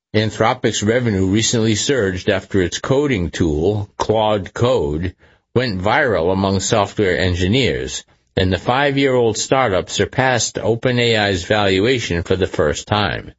Anthropic's revenue recently surged after its coding tool, Claude Code, went viral among software engineers, and the 5-year-old startup surpassed OpenAI's valuation for the first time.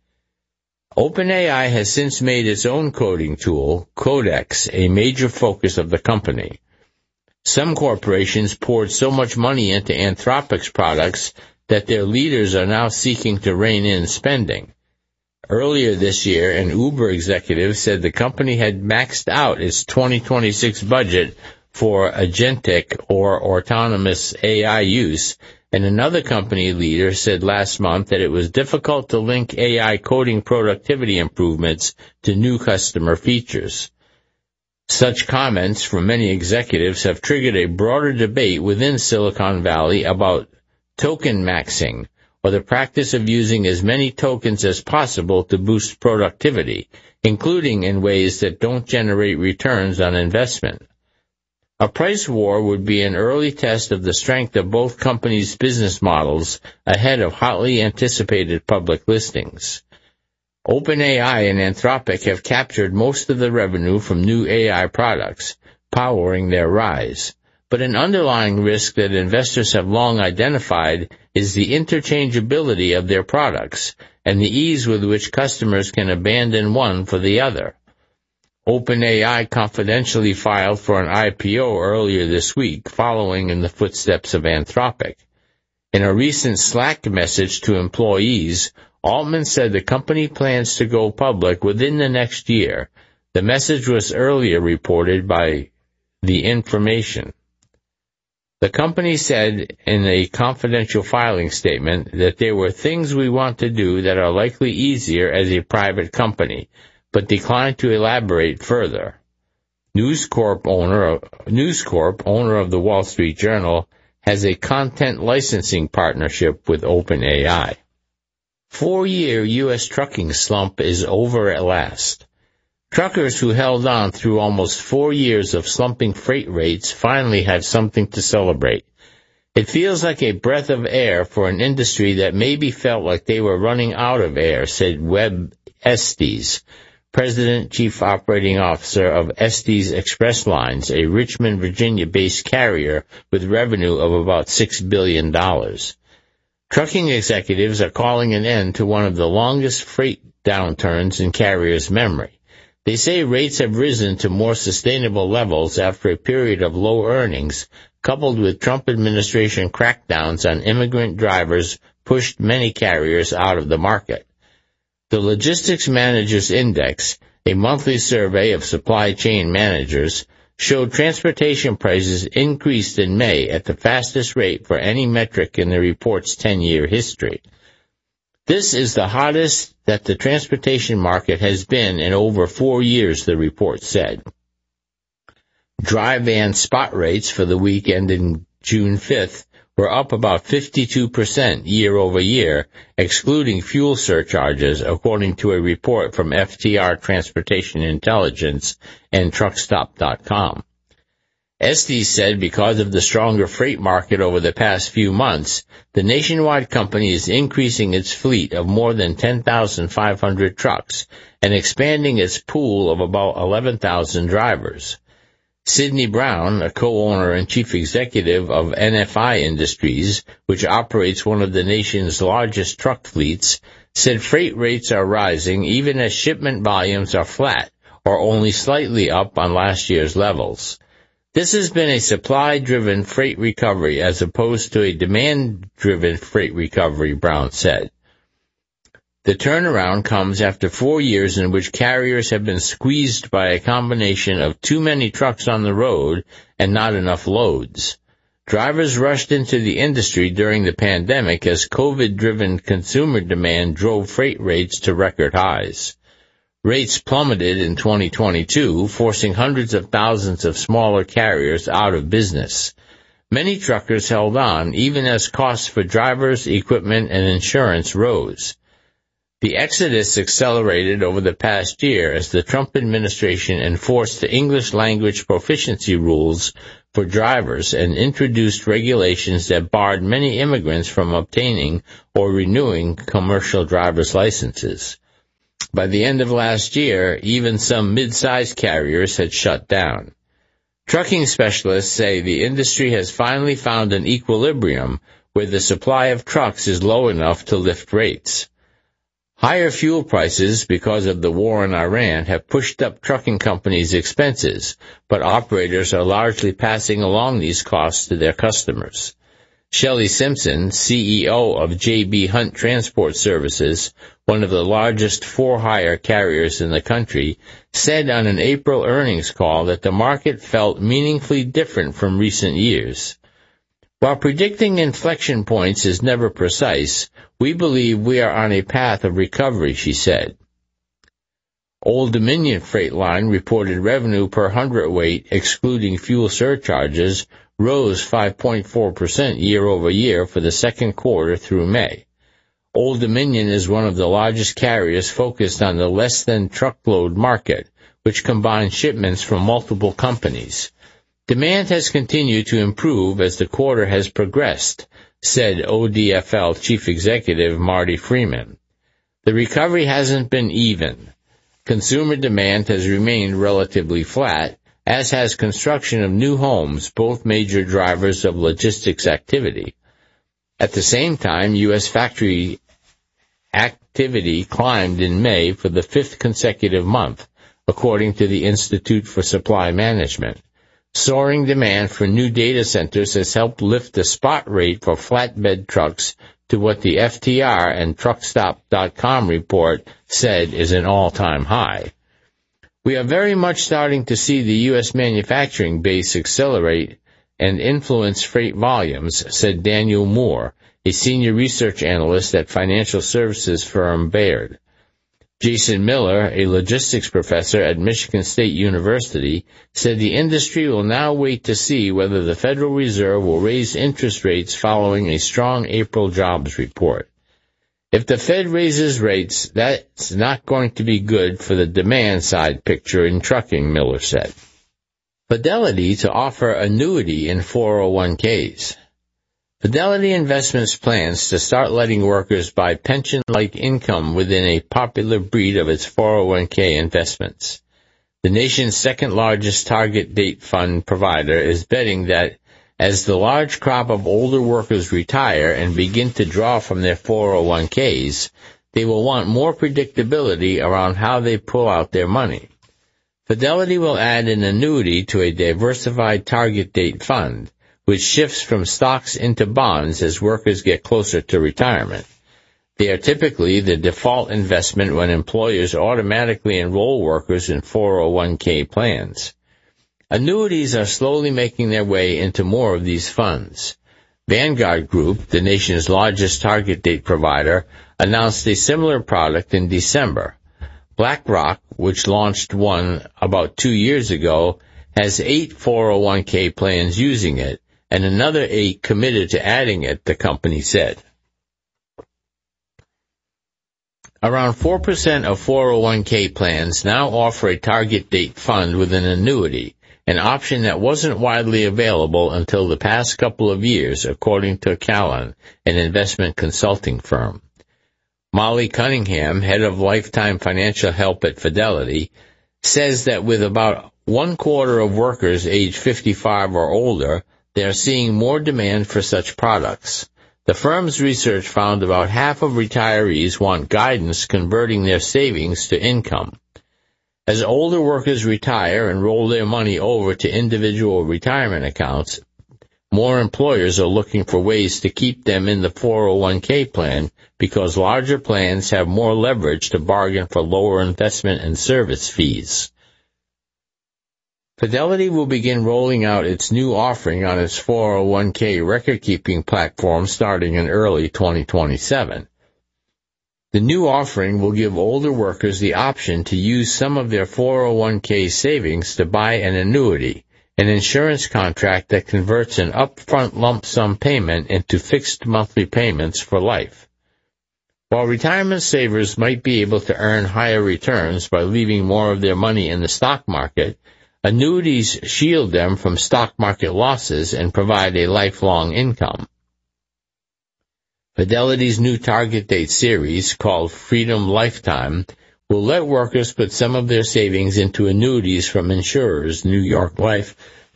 OpenAI has since made its own coding tool, Codex, a major focus of the company. Some corporations poured so much money into Anthropic's products that their leaders are now seeking to rein in spending. Earlier this year, an Uber executive said the company had maxed out its 2026 budget for agentic or autonomous AI use, and another company leader said last month that it was difficult to link AI coding productivity improvements to new customer features. Such comments from many executives have triggered a broader debate within Silicon Valley about token maxing, or the practice of using as many tokens as possible to boost productivity, including in ways that don't generate returns on investment. A price war would be an early test of the strength of both companies' business models ahead of hotly anticipated public listings. OpenAI and Anthropic have captured most of the revenue from new AI products, powering their rise. But an underlying risk that investors have long identified is the interchangeability of their products and the ease with which customers can abandon one for the other. OpenAI confidentially filed for an IPO earlier this week, following in the footsteps of Anthropic. In a recent Slack message to employees, Altman said the company plans to go public within the next year. The message was earlier reported by The Information. The company said in a confidential filing statement that there were things we want to do that are likely easier as a private company, but declined to elaborate further. News Corp, owner of the Wall Street Journal, has a content licensing partnership with OpenAI. 4-year U.S. trucking slump is over at last. Truckers who held on through almost 4 years of slumping freight rates finally had something to celebrate. It feels like a breath of air for an industry that maybe felt like they were running out of air, said Webb Estes, President Chief Operating Officer of Estes Express Lines, a Richmond, Virginia-based carrier with revenue of about $6 billion. Trucking executives are calling an end to one of the longest freight downturns in carriers' memory. They say rates have risen to more sustainable levels after a period of low earnings, coupled with Trump administration crackdowns on immigrant drivers pushed many carriers out of the market. The Logistics Managers Index, a monthly survey of supply chain managers, showed transportation prices increased in May at the fastest rate for any metric in the report's 10-year history. This is the hottest that the transportation market has been in over 4 years, the report said. Dry van spot rates for the week ending June 5th were up about 52% year over year, excluding fuel surcharges, according to a report from FTR Transportation Intelligence and Truckstop.com. Estes said because of the stronger freight market over the past few months, the nationwide company is increasing its fleet of more than 10,500 trucks and expanding its pool of about 11,000 drivers. Sidney Brown, a co-owner and chief executive of NFI Industries, which operates one of the nation's largest truck fleets, said freight rates are rising even as shipment volumes are flat or only slightly up on last year's levels. This has been a supply-driven freight recovery as opposed to a demand-driven freight recovery, Brown said. The turnaround comes after 4 years in which carriers have been squeezed by a combination of too many trucks on the road and not enough loads. Drivers rushed into the industry during the pandemic as COVID-driven consumer demand drove freight rates to record highs. Rates plummeted in 2022, forcing hundreds of thousands of smaller carriers out of business. Many truckers held on, even as costs for drivers, equipment, and insurance rose. The exodus accelerated over the past year as the Trump administration enforced the English language proficiency rules for drivers and introduced regulations that barred many immigrants from obtaining or renewing commercial driver's licenses. By the end of last year, even some mid-sized carriers had shut down. Trucking specialists say the industry has finally found an equilibrium where the supply of trucks is low enough to lift rates. Higher fuel prices because of the war in Iran have pushed up trucking companies' expenses, but operators are largely passing along these costs to their customers. Shelley Simpson, CEO of J.B. Hunt Transport Services, one of the largest for-hire carriers in the country, said on an April earnings call that the market felt meaningfully different from recent years. While predicting inflection points is never precise, we believe we are on a path of recovery, she said. Old Dominion Freight Line reported revenue per hundredweight, excluding fuel surcharges, rose 5.4% year-over-year for the second quarter through May. Old Dominion is one of the largest carriers focused on the less-than-truckload market, which combines shipments from multiple companies. Demand has continued to improve as the quarter has progressed, said ODFL Chief Executive Marty Freeman. The recovery hasn't been even. Consumer demand has remained relatively flat, as has construction of new homes, both major drivers of logistics activity. At the same time, U.S. factory activity climbed in May for the fifth consecutive month, according to the Institute for Supply Management. Soaring demand for new data centers has helped lift the spot rate for flatbed trucks to what the FTR and Truckstop.com report said is an all-time high. We are very much starting to see the U.S. manufacturing base accelerate and influence freight volumes, said Daniel Moore, a senior research analyst at financial services firm Baird. Jason Miller, a logistics professor at Michigan State University, said the industry will now wait to see whether the Federal Reserve will raise interest rates following a strong April jobs report. If the Fed raises rates, that's not going to be good for the demand side picture in trucking, Miller said. Fidelity to offer annuity in 401ks. Fidelity Investments plans to start letting workers buy pension-like income within a popular breed of its 401k investments. The nation's second-largest target date fund provider is betting that as the large crop of older workers retire and begin to draw from their 401ks, they will want more predictability around how they pull out their money. Fidelity will add an annuity to a diversified target date fund, which shifts from stocks into bonds as workers get closer to retirement. They are typically the default investment when employers automatically enroll workers in 401k plans. Annuities are slowly making their way into more of these funds. Vanguard Group, the nation's largest target date provider, announced a similar product in December. BlackRock, which launched one about 2 years ago, has 8 401k plans using it, and another 8 committed to adding it, the company said. Around 4% of 401k plans now offer a target date fund with an annuity, an option that wasn't widely available until the past couple of years, according to Callan, an investment consulting firm. Molly Cunningham, head of lifetime financial help at Fidelity, says that with about 1/4 of workers age 55 or older, they are seeing more demand for such products. The firm's research found about half of retirees want guidance converting their savings to income. As older workers retire and roll their money over to individual retirement accounts, more employers are looking for ways to keep them in the 401k plan because larger plans have more leverage to bargain for lower investment and service fees. Fidelity will begin rolling out its new offering on its 401k record-keeping platform starting in early 2027. The new offering will give older workers the option to use some of their 401k savings to buy an annuity, an insurance contract that converts an upfront lump sum payment into fixed monthly payments for life. While retirement savers might be able to earn higher returns by leaving more of their money in the stock market, annuities shield them from stock market losses and provide a lifelong income. Fidelity's new target date series, called Freedom Lifetime, will let workers put some of their savings into annuities from insurers, New York Life,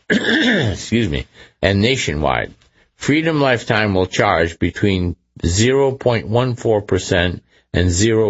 and Nationwide. Freedom Lifetime will charge between 0.14% and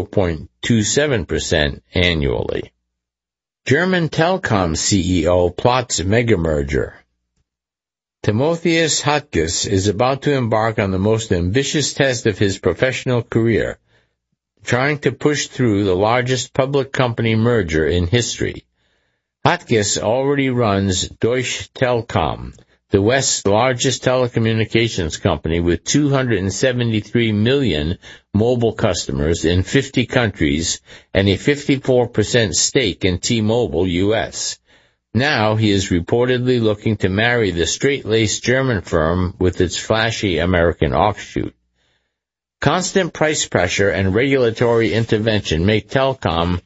0.27% annually. German telecom CEO plots mega merger. Timotheus Höttges is about to embark on the most ambitious test of his professional career, trying to push through the largest public company merger in history. Höttges already runs Deutsche Telekom, the West's largest telecommunications company with 273 million mobile customers in 50 countries and a 54% stake in T-Mobile US. Now he is reportedly looking to marry the straight-laced German firm with its flashy American offshoot. Constant price pressure and regulatory intervention make telecom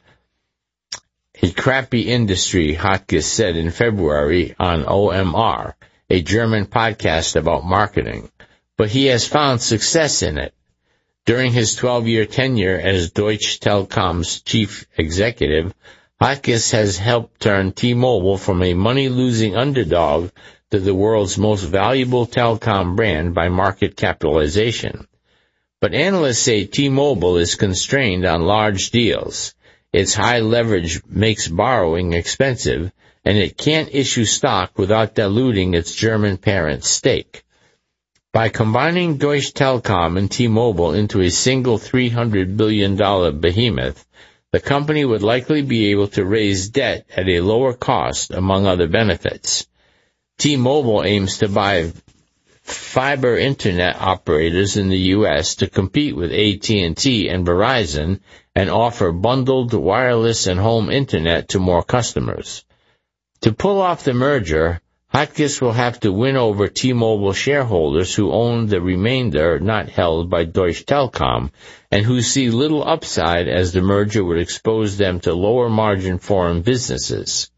a crappy industry, Höttges said in February on OMR, a German podcast about marketing, but he has found success in it. During his 12-year tenure as Deutsche Telekom's chief executive, Höttges has helped turn T-Mobile from a money-losing underdog to the world's most valuable telecom brand by market capitalization. But analysts say T-Mobile is constrained on large deals. Its high leverage makes borrowing expensive, and it can't issue stock without diluting its German parent's stake. By combining Deutsche Telekom and T-Mobile into a single $300 billion behemoth, the company would likely be able to raise debt at a lower cost, among other benefits. T-Mobile aims to buy fiber internet operators in the U.S. to compete with AT&T and Verizon and offer bundled wireless and home internet to more customers. To pull off the merger, Höttges will have to win over T-Mobile shareholders who own the remainder not held by Deutsche Telekom and who see little upside as the merger would expose them to lower-margin foreign businesses.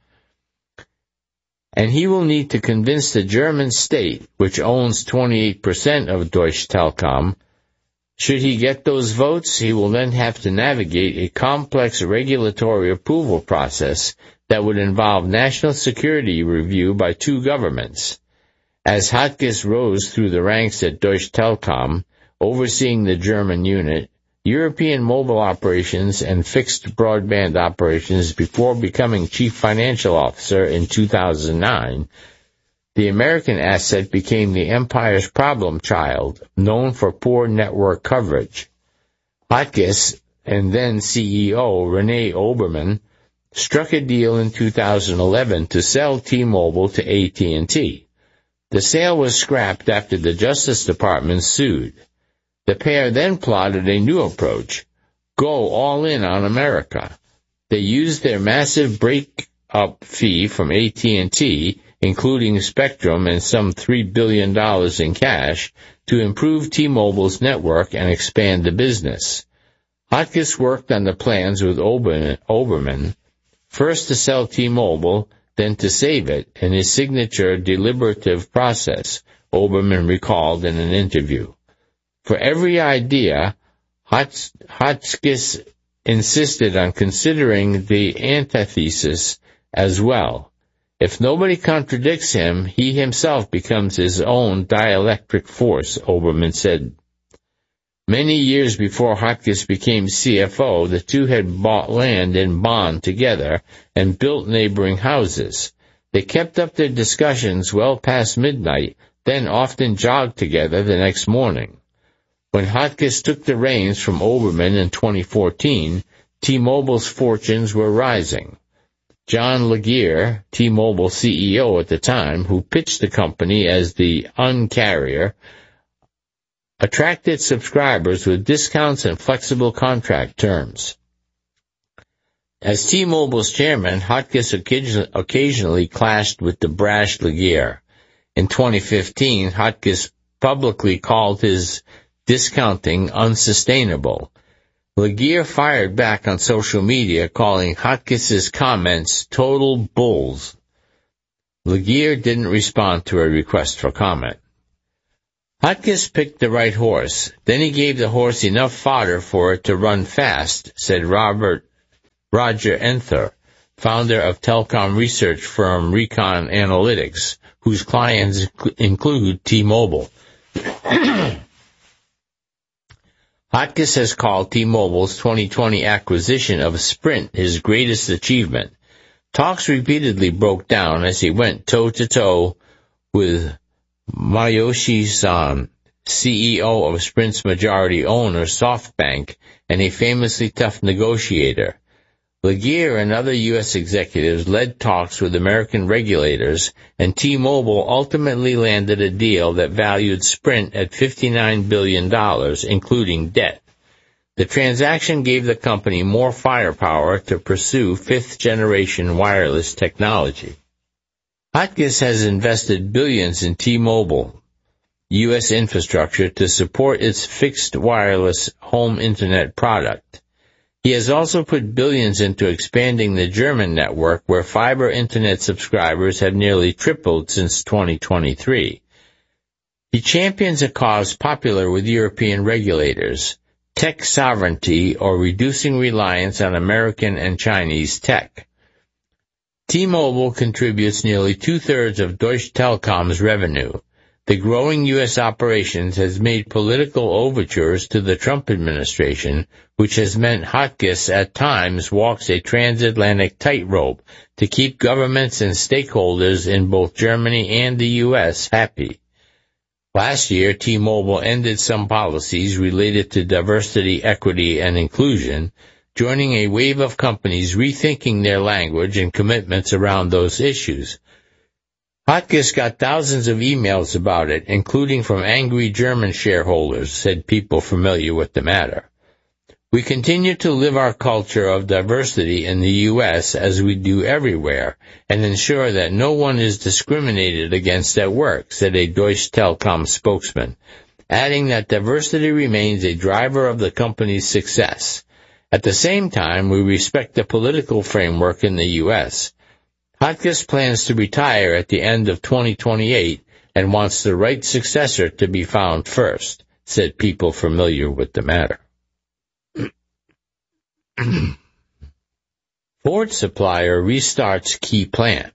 And he will need to convince the German state, which owns 28% of Deutsche Telekom. Should he get those votes, he will then have to navigate a complex regulatory approval process that would involve national security review by two governments. As Höttges rose through the ranks at Deutsche Telekom, overseeing the German unit, European mobile operations and fixed broadband operations before becoming chief financial officer in 2009, the American asset became the empire's problem child, known for poor network coverage. Höttges and then CEO René Oberman struck a deal in 2011 to sell T-Mobile to AT&T. The sale was scrapped after the Justice Department sued. The pair then plotted a new approach, go all in on America. They used their massive break-up fee from AT&T, including Spectrum and some $3 billion in cash, to improve T-Mobile's network and expand the business. Höttges worked on the plans with Oberman, first to sell T-Mobile, then to save it, in his signature deliberative process, Oberman recalled in an interview. For every idea, Höttges insisted on considering the antithesis as well. If nobody contradicts him, he himself becomes his own dielectric force, Oberman said. Many years before Höttges became CFO, the two had bought land in Bonn together and built neighboring houses. They kept up their discussions well past midnight, then often jogged together the next morning. When Höttges took the reins from Oberman in 2014, T-Mobile's fortunes were rising. John Legere, T-Mobile CEO at the time, who pitched the company as the Un-carrier, attracted subscribers with discounts and flexible contract terms. As T-Mobile's chairman, Höttges occasionally clashed with the brash Legere. In 2015, Höttges publicly called his discounting unsustainable. Legere fired back on social media, calling Höttges' comments total bulls. Legere didn't respond to a request for comment. Höttges picked the right horse. Then he gave the horse enough fodder for it to run fast, said Robert Roger Enther, founder of telecom research firm Recon Analytics, whose clients include T-Mobile. Hotchkiss has called T-Mobile's 2020 acquisition of Sprint his greatest achievement. Talks repeatedly broke down as he went toe-to-toe with Masayoshi Son, CEO of Sprint's majority owner, SoftBank, and a famously tough negotiator. Laguerre and other U.S. executives led talks with American regulators, and T-Mobile ultimately landed a deal that valued Sprint at $59 billion, including debt. The transaction gave the company more firepower to pursue fifth-generation wireless technology. Hotchkiss has invested billions in T-Mobile U.S. infrastructure to support its fixed wireless home internet product. He has also put billions into expanding the German network, where fiber internet subscribers have nearly tripled since 2023. He champions a cause popular with European regulators, tech sovereignty, or reducing reliance on American and Chinese tech. T-Mobile contributes nearly two-thirds of Deutsche Telekom's revenue. The growing U.S. operations has made political overtures to the Trump administration, which has meant Hotchkiss at times walks a transatlantic tightrope to keep governments and stakeholders in both Germany and the U.S. happy. Last year, T-Mobile ended some policies related to diversity, equity, and inclusion, joining a wave of companies rethinking their language and commitments around those issues. Hotchkiss got thousands of emails about it, including from angry German shareholders, said people familiar with the matter. We continue to live our culture of diversity in the U.S. as we do everywhere, and ensure that no one is discriminated against at work, said a Deutsche Telekom spokesman, adding that diversity remains a driver of the company's success. At the same time, we respect the political framework in the U.S. Hotchkiss plans to retire at the end of 2028 and wants the right successor to be found first, said people familiar with the matter. Ford supplier restarts key plant.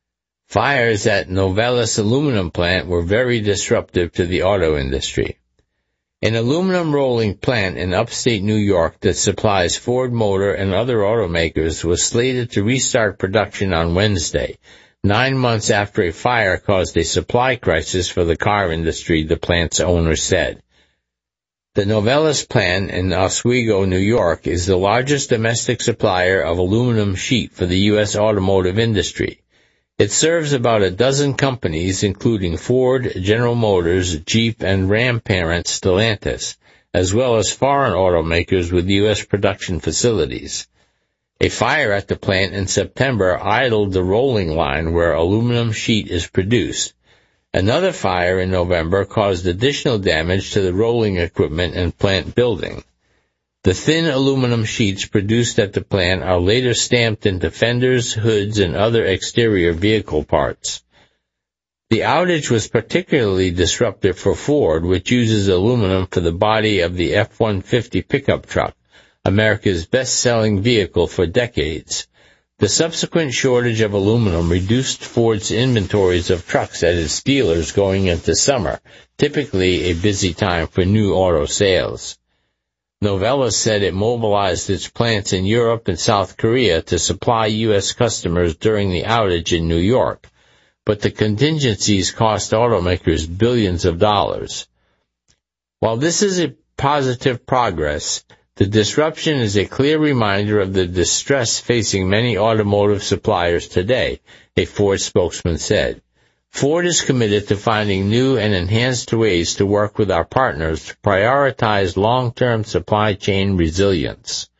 Fires at Novelis aluminum plant were very disruptive to the auto industry. An aluminum rolling plant in upstate New York that supplies Ford Motor and other automakers was slated to restart production on Wednesday, 9 months after a fire caused a supply crisis for the car industry, the plant's owner said. The Novelis plant in Oswego, New York, is the largest domestic supplier of aluminum sheet for the U.S. automotive industry. It serves about a dozen companies, including Ford, General Motors, Jeep, and Ram parent Stellantis, as well as foreign automakers with U.S. production facilities. A fire at the plant in September idled the rolling line where aluminum sheet is produced. Another fire in November caused additional damage to the rolling equipment and plant building. The thin aluminum sheets produced at the plant are later stamped into fenders, hoods, and other exterior vehicle parts. The outage was particularly disruptive for Ford, which uses aluminum for the body of the F-150 pickup truck, America's best-selling vehicle for decades. The subsequent shortage of aluminum reduced Ford's inventories of trucks at its dealers going into summer, typically a busy time for new auto sales. Novelis said it mobilized its plants in Europe and South Korea to supply U.S. customers during the outage in New York, but the contingencies cost automakers billions of dollars. While this is a positive progress, the disruption is a clear reminder of the distress facing many automotive suppliers today, a Ford spokesman said. Ford is committed to finding new and enhanced ways to work with our partners to prioritize long-term supply chain resilience.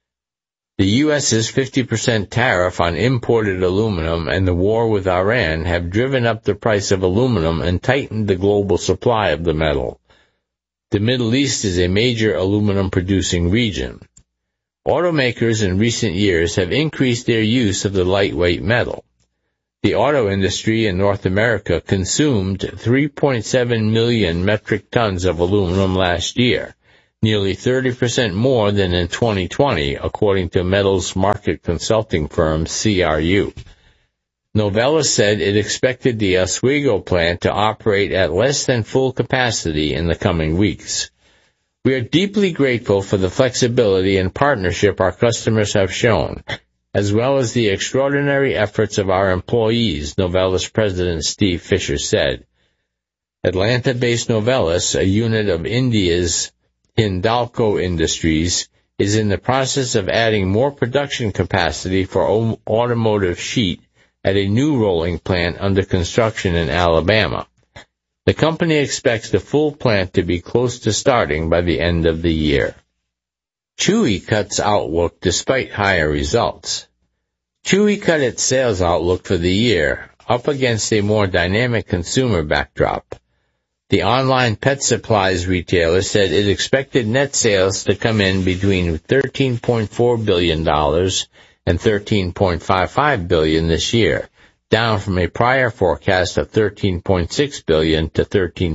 The U.S.'s 50% tariff on imported aluminum and the war with Iran have driven up the price of aluminum and tightened the global supply of the metal. The Middle East is a major aluminum-producing region. Automakers in recent years have increased their use of the lightweight metal. The auto industry in North America consumed 3.7 million metric tons of aluminum last year, nearly 30% more than in 2020, according to metals market consulting firm CRU. Novelis said it expected the Oswego plant to operate at less than full capacity in the coming weeks. We are deeply grateful for the flexibility and partnership our customers have shown, as well as the extraordinary efforts of our employees, Novelis President Steve Fisher said. Atlanta-based Novelis, a unit of India's Hindalco Industries, is in the process of adding more production capacity for automotive sheet at a new rolling plant under construction in Alabama. The company expects the full plant to be close to starting by the end of the year. Chewy cuts outlook despite higher results. Chewy cut its sales outlook for the year, up against a more dynamic consumer backdrop. The online pet supplies retailer said it expected net sales to come in between $13.4 billion and $13.55 billion this year, down from a prior forecast of $13.6 billion to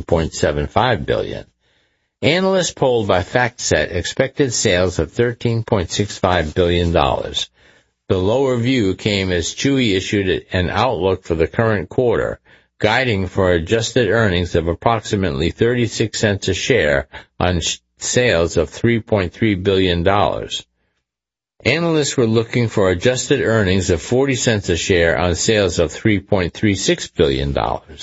$13.75 billion. Analysts polled by FactSet expected sales of $13.65 billion. The lower view came as Chewy issued an outlook for the current quarter, guiding for adjusted earnings of approximately 36 cents a share on sales of $3.3 billion. Analysts were looking for adjusted earnings of 40 cents a share on sales of $3.36 billion.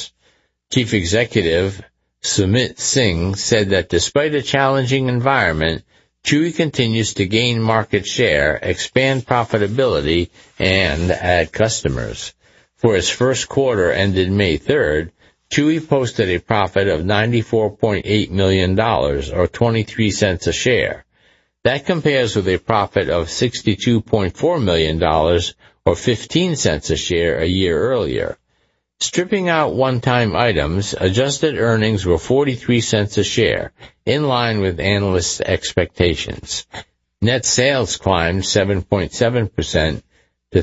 Chief Executive Sumit Singh said that despite a challenging environment, Chewy continues to gain market share, expand profitability, and add customers. For its first quarter ended May 3rd, Chewy posted a profit of $94.8 million, or 23 cents a share. That compares with a profit of $62.4 million, or 15 cents a share a year earlier. Stripping out one-time items, adjusted earnings were 43 cents a share, in line with analysts' expectations. Net sales climbed 7.7%. to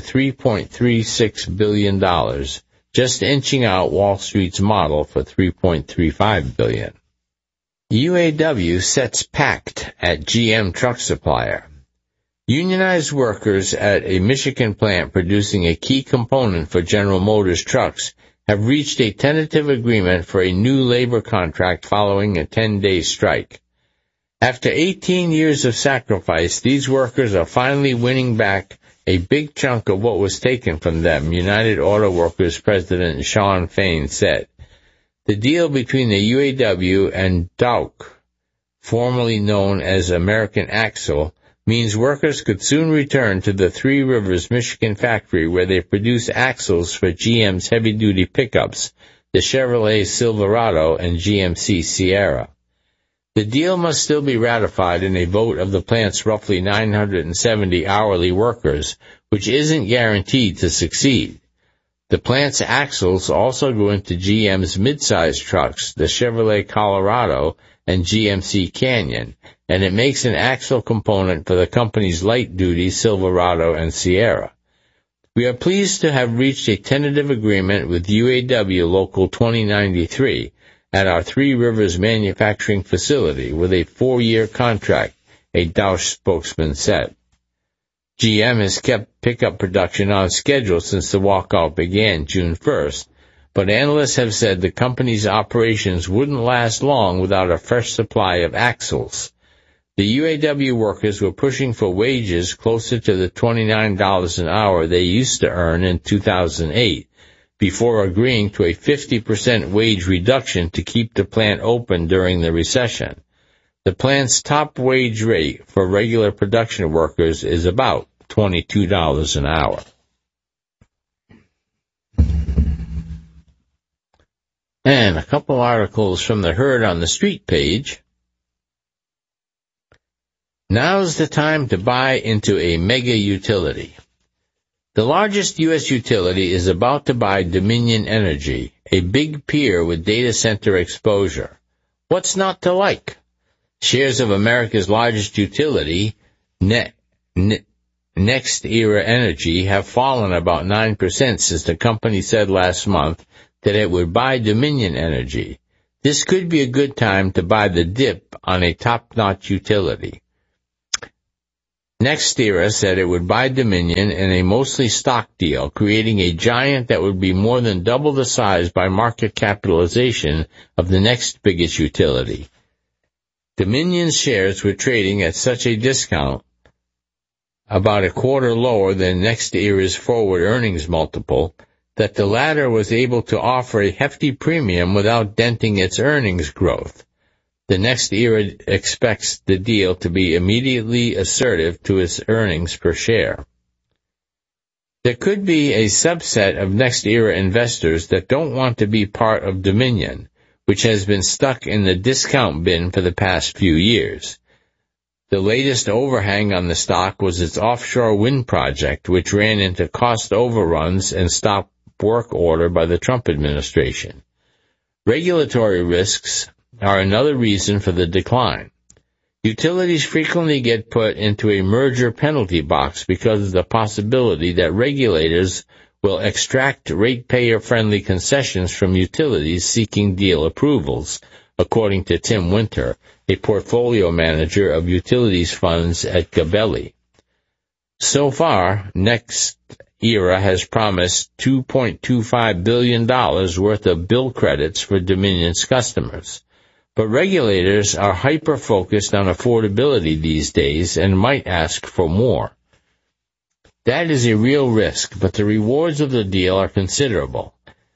$3.36 billion, just inching out Wall Street's model for $3.35 billion. UAW sets pact at GM truck supplier. Unionized workers at a Michigan plant producing a key component for General Motors trucks have reached a tentative agreement for a new labor contract following a 10-day strike. After 18 years of sacrifice, these workers are finally winning back a big chunk of what was taken from them, United Auto Workers President Shawn Fain said. The deal between the UAW and Dauch, formerly known as American Axle, means workers could soon return to the Three Rivers, Michigan factory where they produce axles for GM's heavy-duty pickups, the Chevrolet Silverado and GMC Sierra. The deal must still be ratified in a vote of the plant's roughly 970 hourly workers, which isn't guaranteed to succeed. The plant's axles also go into GM's mid-size trucks, the Chevrolet Colorado and GMC Canyon, and it makes an axle component for the company's light-duty Silverado and Sierra. We are pleased to have reached a tentative agreement with UAW Local 2093, at our Three Rivers manufacturing facility with a 4-year contract, a Dauch spokesman said. GM has kept pickup production on schedule since the walkout began June 1st, but analysts have said the company's operations wouldn't last long without a fresh supply of axles. The UAW workers were pushing for wages closer to the $29 an hour they used to earn in 2008, before agreeing to a 50% wage reduction to keep the plant open during the recession. The plant's top wage rate for regular production workers is about $22 an hour. And a couple articles from the Herd on the Street page. Now's the time to buy into a mega utility. The largest U.S. utility is about to buy Dominion Energy, a big peer with data center exposure. What's not to like? Shares of America's largest utility, NextEra Energy, have fallen about 9% since the company said last month that it would buy Dominion Energy. This could be a good time to buy the dip on a top-notch utility. NextEra said it would buy Dominion in a mostly stock deal, creating a giant that would be more than double the size by market capitalization of the next biggest utility. Dominion's shares were trading at such a discount, about a quarter lower than NextEra's forward earnings multiple, that the latter was able to offer a hefty premium without denting its earnings growth. The NextEra expects the deal to be immediately assertive to its earnings per share. There could be a subset of NextEra investors that don't want to be part of Dominion, which has been stuck in the discount bin for the past few years. The latest overhang on the stock was its offshore wind project, which ran into cost overruns and stop work order by the Trump administration. Regulatory risks are another reason for the decline. Utilities frequently get put into a merger penalty box because of the possibility that regulators will extract ratepayer-friendly concessions from utilities seeking deal approvals, according to Tim Winter, a portfolio manager of utilities funds at Gabelli. So far, NextEra has promised $2.25 billion worth of bill credits for Dominion's customers. But regulators are hyper-focused on affordability these days and might ask for more. That is a real risk, but the rewards of the deal are considerable.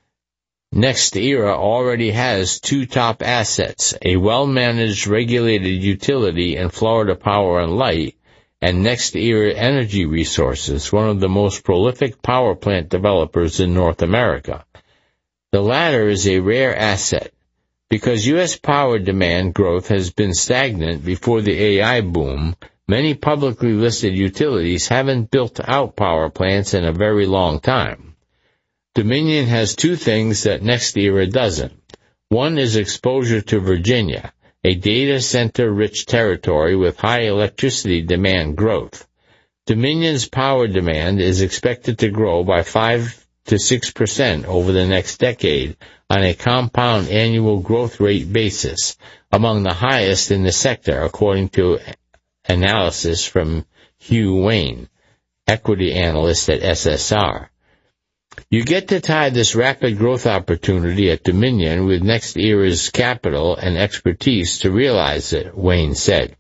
NextEra already has two top assets, a well-managed regulated utility in Florida Power and Light, and NextEra Energy Resources, one of the most prolific power plant developers in North America. The latter is a rare asset. Because U.S. power demand growth has been stagnant before the AI boom, many publicly listed utilities haven't built out power plants in a very long time. Dominion has two things that NextEra doesn't. One is exposure to Virginia, a data center-rich territory with high electricity demand growth. Dominion's power demand is expected to grow by 5 to 6% over the next decade on a compound annual growth rate basis, among the highest in the sector, according to analysis from Hugh Wayne, equity analyst at SSR. You get to tie this rapid growth opportunity at Dominion with NextEra's capital and expertise to realize it, Wayne said.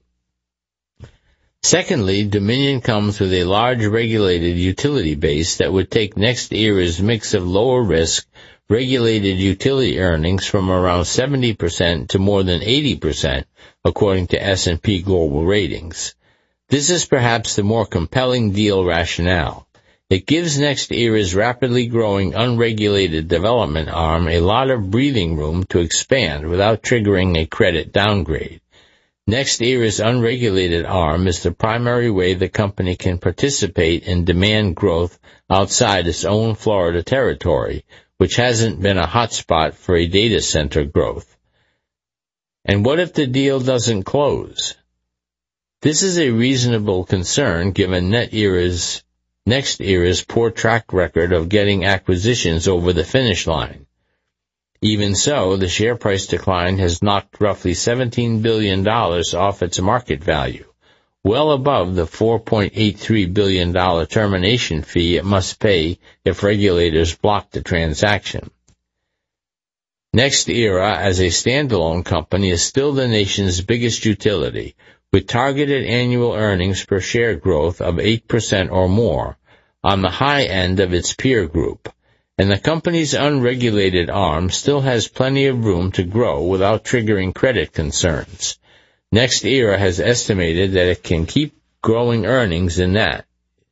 Secondly, Dominion comes with a large regulated utility base that would take NextEra's mix of lower risk regulated utility earnings from around 70% to more than 80%, according to S&P Global Ratings. This is perhaps the more compelling deal rationale. It gives NextEra's rapidly growing unregulated development arm a lot of breathing room to expand without triggering a credit downgrade. NextEra's unregulated arm is the primary way the company can participate in demand growth outside its own Florida territory, which hasn't been a hotspot for a data center growth. And what if the deal doesn't close? This is a reasonable concern given NextEra's poor track record of getting acquisitions over the finish line. Even so, the share price decline has knocked roughly $17 billion off its market value, well above the $4.83 billion termination fee it must pay if regulators block the transaction. NextEra, as a standalone company, is still the nation's biggest utility, with targeted annual earnings per share growth of 8% or more, on the high end of its peer group. And the company's unregulated arm still has plenty of room to grow without triggering credit concerns. NextEra has estimated that it can keep growing earnings in that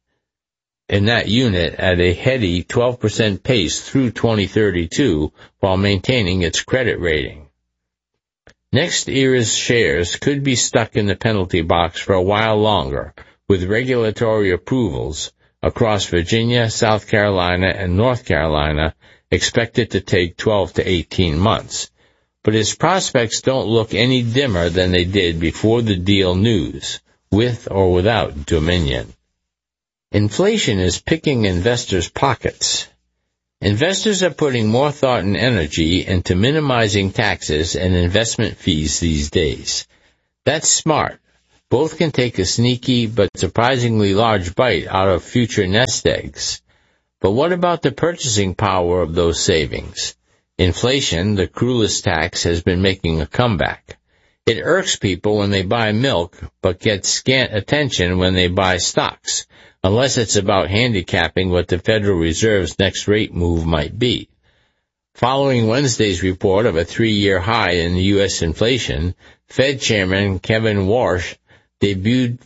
unit at a heady 12% pace through 2032 while maintaining its credit rating. NextEra's shares could be stuck in the penalty box for a while longer, with regulatory approvals across Virginia, South Carolina, and North Carolina expected to take 12 to 18 months. But its prospects don't look any dimmer than they did before the deal news, with or without Dominion. Inflation is picking investors' pockets. Investors are putting more thought and energy into minimizing taxes and investment fees these days. That's smart. Both can take a sneaky but surprisingly large bite out of future nest eggs. But what about the purchasing power of those savings? Inflation, the cruelest tax, has been making a comeback. It irks people when they buy milk, but gets scant attention when they buy stocks, unless it's about handicapping what the Federal Reserve's next rate move might be. Following Wednesday's report of a 3-year high in the U.S. inflation, Fed Chairman Kevin Warsh debut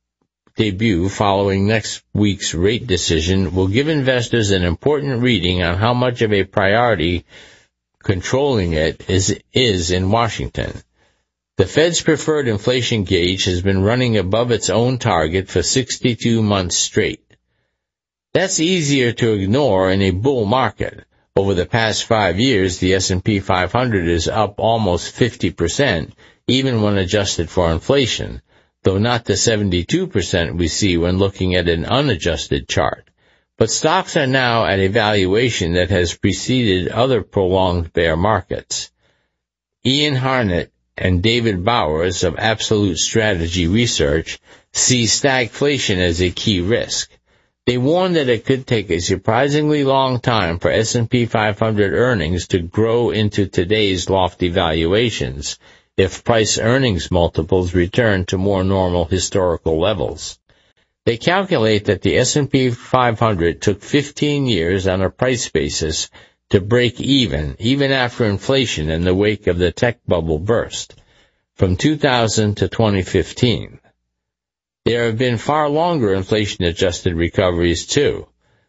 following next week's rate decision will give investors an important reading on how much of a priority controlling it is in Washington. The Fed's preferred inflation gauge has been running above its own target for 62 months straight. That's easier to ignore in a bull market. Over the past 5 years, the S&P 500 is up almost 50%, even when adjusted for inflation, though not the 72% we see when looking at an unadjusted chart. But stocks are now at a valuation that has preceded other prolonged bear markets. Ian Harnett and David Bowers of Absolute Strategy Research see stagflation as a key risk. They warn that it could take a surprisingly long time for S&P 500 earnings to grow into today's lofty valuations if price-earnings multiples return to more normal historical levels. They calculate that the S&P 500 took 15 years on a price basis to break even after inflation in the wake of the tech bubble burst, from 2000 to 2015. There have been far longer inflation-adjusted recoveries, too,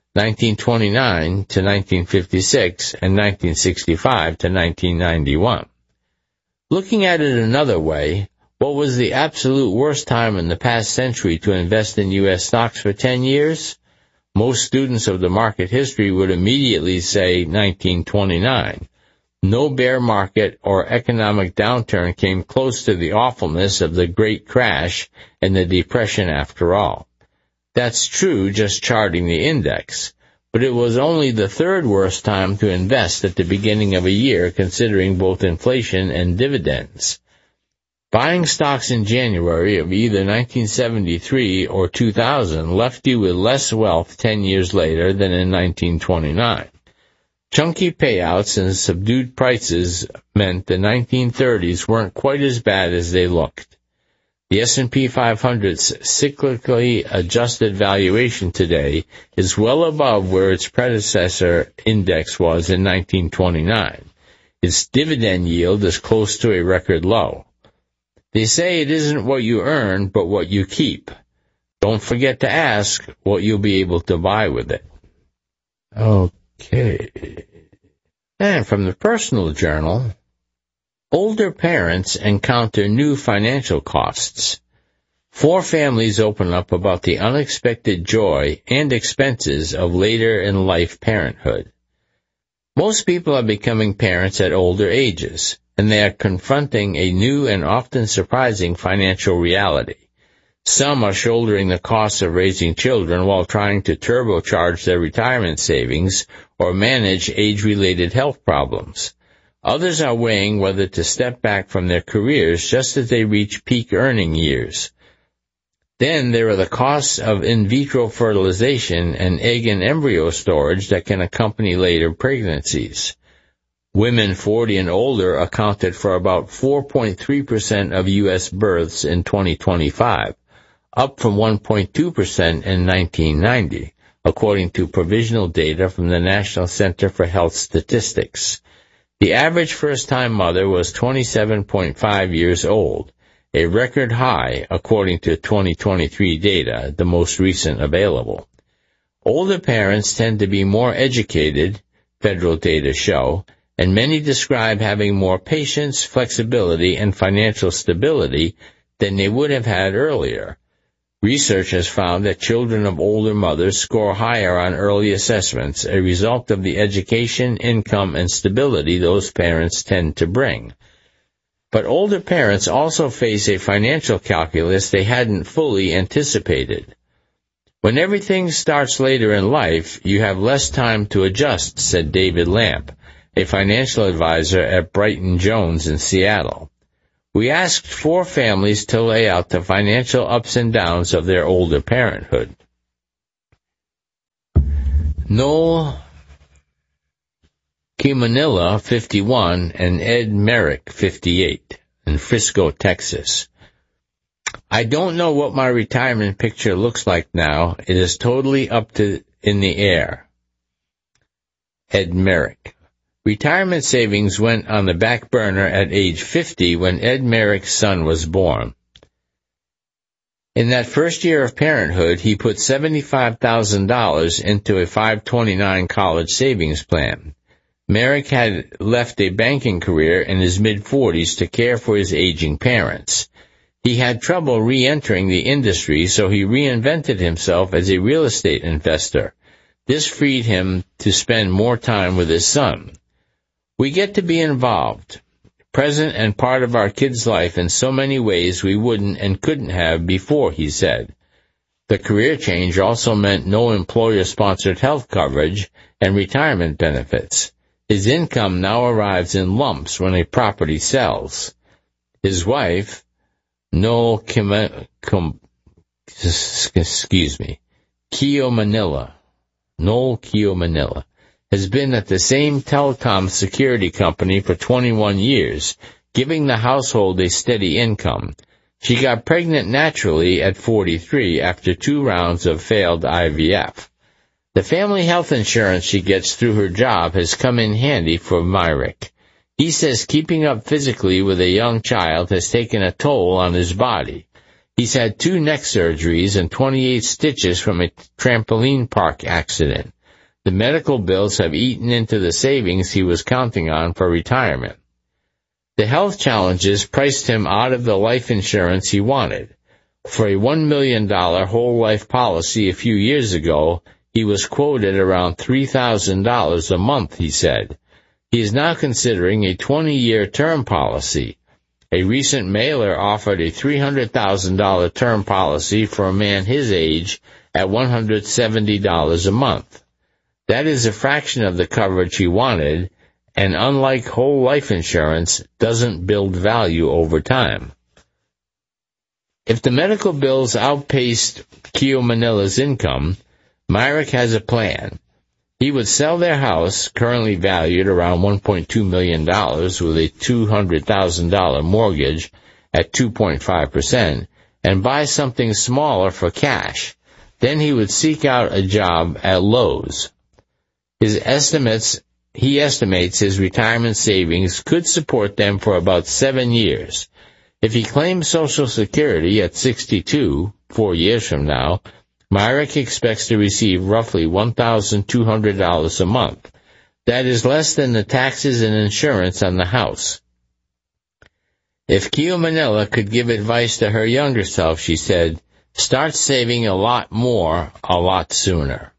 1929 to 1956 and 1965 to 1991. Looking at it another way, what was the absolute worst time in the past century to invest in U.S. stocks for 10 years? Most students of the market history would immediately say 1929. No bear market or economic downturn came close to the awfulness of the Great Crash and the Depression after all. That's true just charting the index, but it was only the third worst time to invest at the beginning of a year considering both inflation and dividends. Buying stocks in January of either 1973 or 2000 left you with less wealth 10 years later than in 1929. Chunky payouts and subdued prices meant the 1930s weren't quite as bad as they looked. The S&P 500's cyclically adjusted valuation today is well above where its predecessor index was in 1929. Its dividend yield is close to a record low. They say it isn't what you earn, but what you keep. Don't forget to ask what you'll be able to buy with it. Okay. And from the Personal Journal, older parents encounter new financial costs. 4 families open up about the unexpected joy and expenses of later-in-life parenthood. Most people are becoming parents at older ages, and they are confronting a new and often surprising financial reality. Some are shouldering the costs of raising children while trying to turbocharge their retirement savings or manage age-related health problems. Others are weighing whether to step back from their careers just as they reach peak earning years. Then there are the costs of in vitro fertilization and egg and embryo storage that can accompany later pregnancies. Women 40 and older accounted for about 4.3% of U.S. births in 2025, up from 1.2% in 1990, according to provisional data from the National Center for Health Statistics. The average first-time mother was 27.5 years old, a record high according to 2023 data, the most recent available. Older parents tend to be more educated, federal data show, and many describe having more patience, flexibility, and financial stability than they would have had earlier. Research has found that children of older mothers score higher on early assessments, a result of the education, income, and stability those parents tend to bring. But older parents also face a financial calculus they hadn't fully anticipated. When everything starts later in life, you have less time to adjust, said David Lamp, a financial advisor at Brighton Jones in Seattle. We asked 4 families to lay out the financial ups and downs of their older parenthood. Noel Kimanila, 51, and Ed Merrick, 58, in Frisco, Texas. I don't know what my retirement picture looks like now. It is totally up in the air. Ed Merrick. Retirement savings went on the back burner at age 50 when Ed Merrick's son was born. In that first year of parenthood, he put $75,000 into a 529 college savings plan. Merrick had left a banking career in his mid-40s to care for his aging parents. He had trouble re-entering the industry, so he reinvented himself as a real estate investor. This freed him to spend more time with his son. We get to be involved, present and part of our kids' life in so many ways we wouldn't and couldn't have before, he said. The career change also meant no employer-sponsored health coverage and retirement benefits. His income now arrives in lumps when a property sells. His wife, Noel Kiyomanila, has been at the same telecom security company for 21 years, giving the household a steady income. She got pregnant naturally at 43 after 2 rounds of failed IVF. The family health insurance she gets through her job has come in handy for Myrick. He says keeping up physically with a young child has taken a toll on his body. He's had 2 neck surgeries and 28 stitches from a trampoline park accident. The medical bills have eaten into the savings he was counting on for retirement. The health challenges priced him out of the life insurance he wanted. For a $1 million whole life policy a few years ago, he was quoted around $3,000 a month, he said. He is now considering a 20-year term policy. A recent mailer offered a $300,000 term policy for a man his age at $170 a month. That is a fraction of the coverage he wanted, and unlike whole life insurance, doesn't build value over time. If the medical bills outpaced Kiyomanila's income, Myrick has a plan. He would sell their house, currently valued around $1.2 million with a $200,000 mortgage at 2.5%, and buy something smaller for cash. Then he would seek out a job at Lowe's. He estimates his retirement savings could support them for about 7 years. If he claims Social Security at 62, 4 years from now, Myrick expects to receive roughly $1,200 a month. That is less than the taxes and insurance on the house. If Kiyomanila could give advice to her younger self, she said, start saving a lot more, a lot sooner.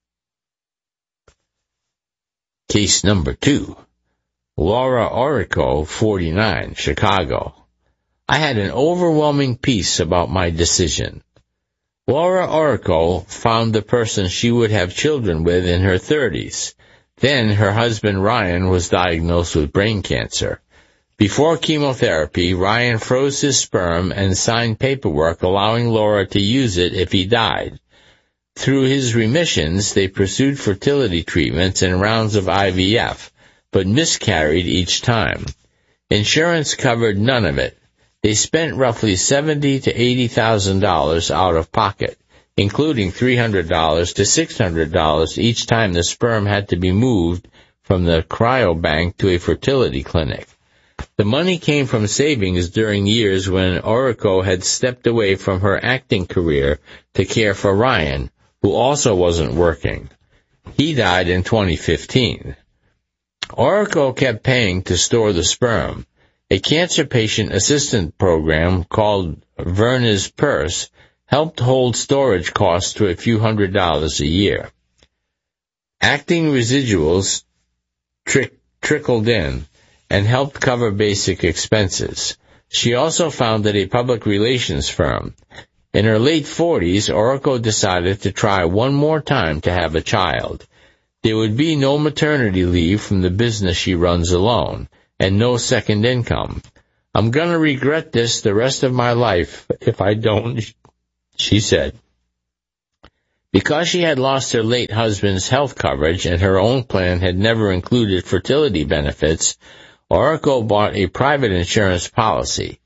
Case number 2. Laura Orico, 49, Chicago. I had an overwhelming peace about my decision. Laura Orico found the person she would have children with in her 30s. Then her husband Ryan was diagnosed with brain cancer. Before chemotherapy, Ryan froze his sperm and signed paperwork allowing Laura to use it if he died. Through his remissions, they pursued fertility treatments and rounds of IVF, but miscarried each time. Insurance covered none of it. They spent roughly $70,000 to $80,000 out of pocket, including $300 to $600 each time the sperm had to be moved from the cryobank to a fertility clinic. The money came from savings during years when Orico had stepped away from her acting career to care for Ryan, who also wasn't working. He died in 2015. Orico kept paying to store the sperm. A cancer patient assistance program called Verna's Purse helped hold storage costs to a few $100s a year. Acting residuals trickled in and helped cover basic expenses. She also founded a public relations firm. In her late 40s, Orrico decided to try one more time to have a child. There would be no maternity leave from the business she runs alone, and no second income. I'm going to regret this the rest of my life if I don't, she said. Because she had lost her late husband's health coverage and her own plan had never included fertility benefits, Orrico bought a private insurance policy,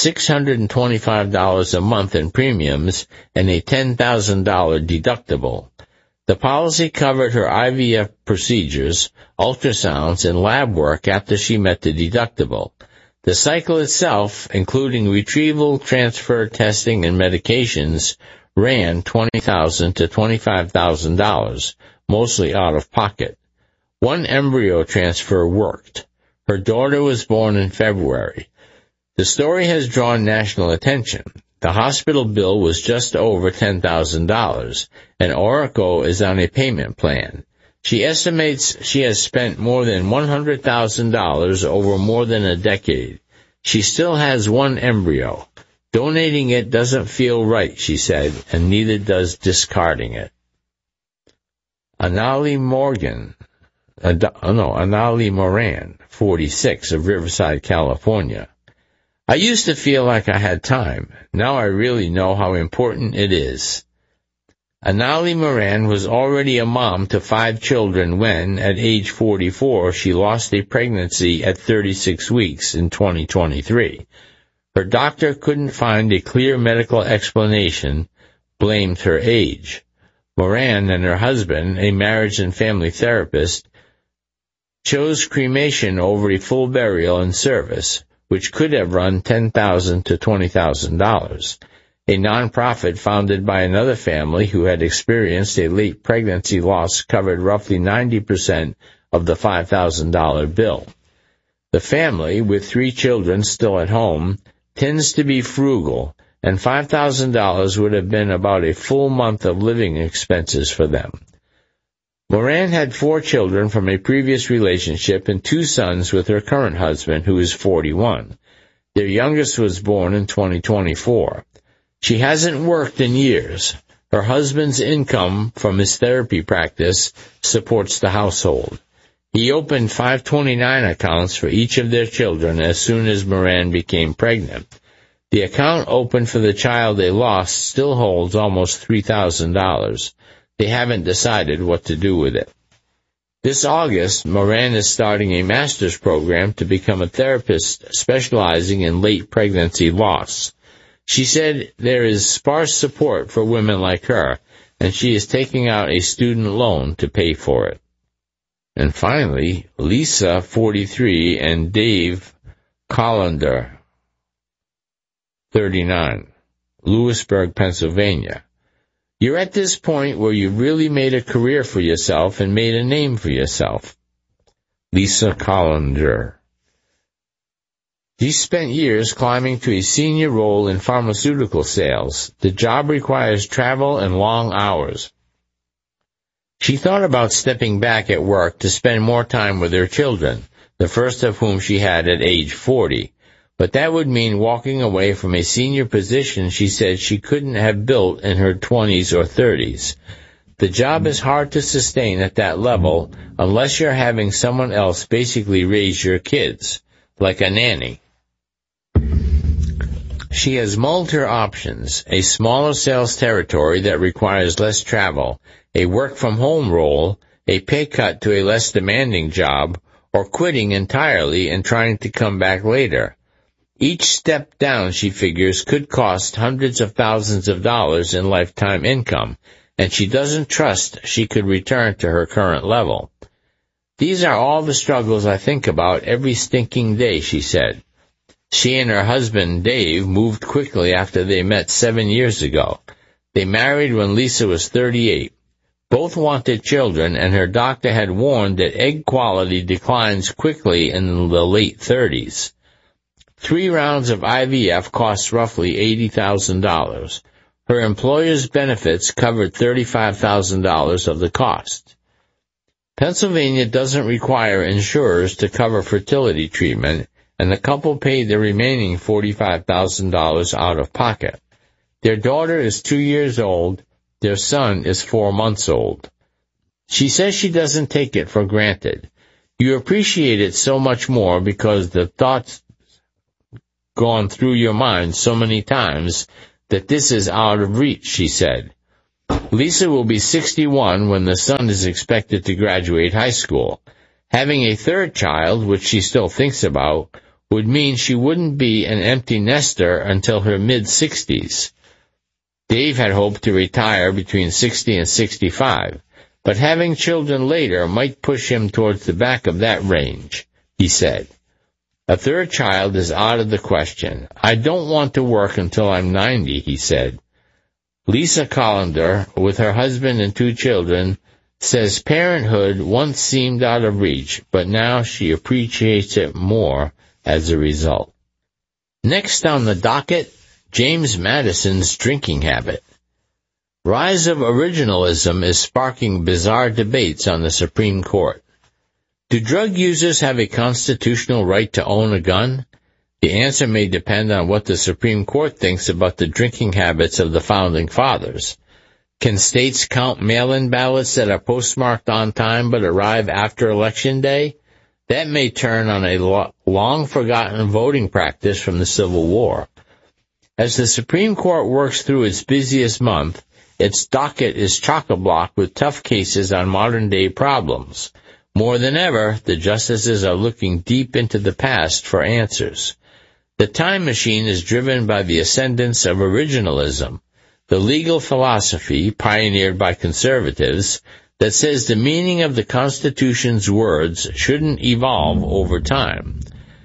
$625 a month in premiums, and a $10,000 deductible. The policy covered her IVF procedures, ultrasounds, and lab work after she met the deductible. The cycle itself, including retrieval, transfer, testing, and medications, ran $20,000 to $25,000, mostly out of pocket. One embryo transfer worked. Her daughter was born in February. The story has drawn national attention. The hospital bill was just over $10,000, and Orrico is on a payment plan. She estimates she has spent more than $100,000 over more than a decade. She still has one embryo. Donating it doesn't feel right, she said, and neither does discarding it. Anali Moran, 46, of Riverside, California. I used to feel like I had time. Now I really know how important it is. Anali Moran was already a mom to 5 children when, at age 44, she lost a pregnancy at 36 weeks in 2023. Her doctor couldn't find a clear medical explanation, blamed her age. Moran and her husband, a marriage and family therapist, chose cremation over a full burial and service, which could have run $10,000 to $20,000. A nonprofit founded by another family who had experienced a late pregnancy loss covered roughly 90% of the $5,000 bill. The family, with 3 children still at home, tends to be frugal, and $5,000 would have been about a full month of living expenses for them. Moran had 4 children from a previous relationship and 2 sons with her current husband, who is 41. Their youngest was born in 2024. She hasn't worked in years. Her husband's income from his therapy practice supports the household. He opened 529 accounts for each of their children as soon as Moran became pregnant. The account opened for the child they lost still holds almost $3,000. They haven't decided what to do with it. This August, Moran is starting a master's program to become a therapist specializing in late pregnancy loss. She said there is sparse support for women like her, and she is taking out a student loan to pay for it. And finally, Lisa, 43, and Dave Collender, 39, Lewisburg, Pennsylvania. You're at this point where you've really made a career for yourself and made a name for yourself. Lisa Collender. She spent years climbing to a senior role in pharmaceutical sales. The job requires travel and long hours. She thought about stepping back at work to spend more time with her children, the first of whom she had at age 40. But that would mean walking away from a senior position she said she couldn't have built in her 20s or 30s. The job is hard to sustain at that level unless you're having someone else basically raise your kids, like a nanny. She has mulled her options: a smaller sales territory that requires less travel, a work-from-home role, a pay cut to a less demanding job, or quitting entirely and trying to come back later. Each step down, she figures, could cost hundreds of thousands of dollars in lifetime income, and she doesn't trust she could return to her current level. These are all the struggles I think about every stinking day, she said. She and her husband, Dave, moved quickly after they met 7 years ago. They married when Lisa was 38. Both wanted children, and her doctor had warned that egg quality declines quickly in the late 30s. 3 rounds of IVF cost roughly $80,000. Her employer's benefits covered $35,000 of the cost. Pennsylvania doesn't require insurers to cover fertility treatment, and the couple paid the remaining $45,000 out of pocket. Their daughter is 2 years old. Their son is 4 months old. She says she doesn't take it for granted. You appreciate it so much more because the thoughts gone through your mind so many times that this is out of reach, she said. Lisa will be 61 when the son is expected to graduate high school. Having a third child, which she still thinks about, would mean she wouldn't be an empty nester until her mid-60s. Dave had hoped to retire between 60 and 65, but having children later might push him towards the back of that range, he said. A third child is out of the question. I don't want to work until I'm 90, he said. Lisa Collender, with her husband and 2 children, says parenthood once seemed out of reach, but now she appreciates it more as a result. Next on the docket, James Madison's drinking habit. Rise of originalism is sparking bizarre debates on the Supreme Court. Do drug users have a constitutional right to own a gun? The answer may depend on what the Supreme Court thinks about the drinking habits of the Founding Fathers. Can states count mail-in ballots that are postmarked on time but arrive after Election Day? That may turn on a long-forgotten voting practice from the Civil War. As the Supreme Court works through its busiest month, its docket is chock-a-block with tough cases on modern-day problems. More than ever, the justices are looking deep into the past for answers. The time machine is driven by the ascendance of originalism, the legal philosophy pioneered by conservatives that says the meaning of the Constitution's words shouldn't evolve over time.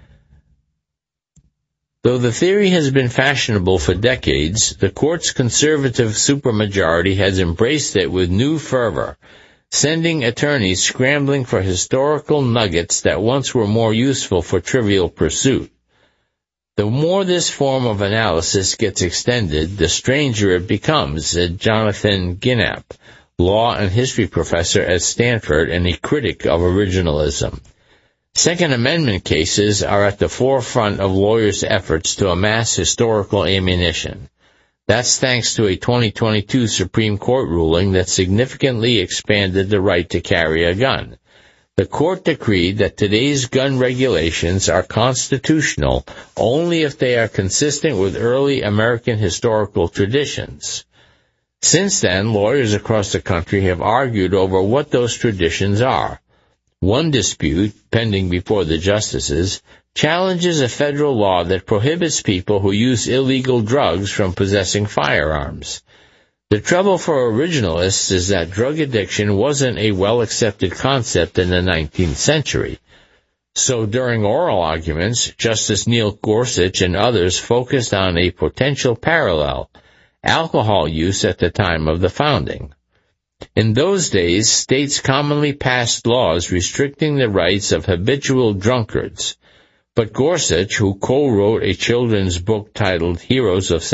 Though the theory has been fashionable for decades, the court's conservative supermajority has embraced it with new fervor, sending attorneys scrambling for historical nuggets that once were more useful for trivial pursuit. The more this form of analysis gets extended, the stranger it becomes, said Jonathan Ginap, law and history professor at Stanford and a critic of originalism. Second Amendment cases are at the forefront of lawyers' efforts to amass historical ammunition. That's thanks to a 2022 Supreme Court ruling that significantly expanded the right to carry a gun. The court decreed that today's gun regulations are constitutional only if they are consistent with early American historical traditions. Since then, lawyers across the country have argued over what those traditions are. One dispute, pending before the justices, challenges a federal law that prohibits people who use illegal drugs from possessing firearms. The trouble for originalists is that drug addiction wasn't a well-accepted concept in the 19th century. So during oral arguments, Justice Neil Gorsuch and others focused on a potential parallel, alcohol use at the time of the founding. In those days, states commonly passed laws restricting the rights of habitual drunkards. But Gorsuch, who co-wrote a children's book titled Heroes of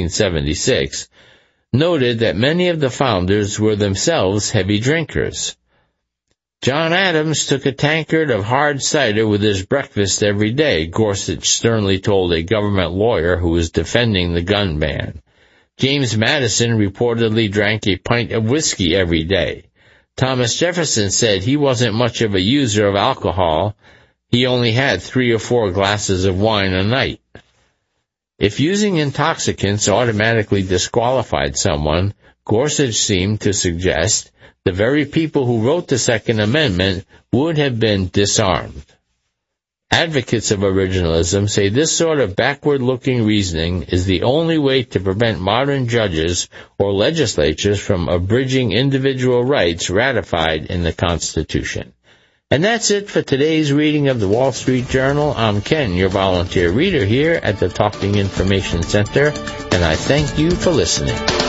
1776, noted that many of the founders were themselves heavy drinkers. John Adams took a tankard of hard cider with his breakfast every day, Gorsuch sternly told a government lawyer who was defending the gun ban. James Madison reportedly drank a pint of whiskey every day. Thomas Jefferson said he wasn't much of a user of alcohol. He only had 3 or 4 glasses of wine a night. If using intoxicants automatically disqualified someone, Gorsuch seemed to suggest the very people who wrote the Second Amendment would have been disarmed. Advocates of originalism say this sort of backward-looking reasoning is the only way to prevent modern judges or legislatures from abridging individual rights ratified in the Constitution. And that's it for today's reading of the Wall Street Journal. I'm Ken, your volunteer reader here at the Talking Information Center, and I thank you for listening.